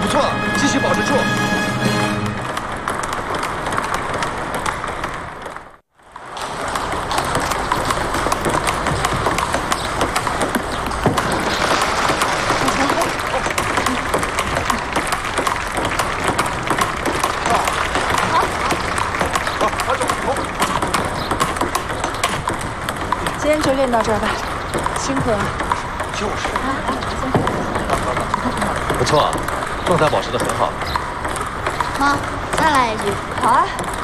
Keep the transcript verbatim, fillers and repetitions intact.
不错，继续保持住。 今天就练到这儿吧，辛苦了。 就是。不错，状态保持得很好。 妈，再来一句。 好啊。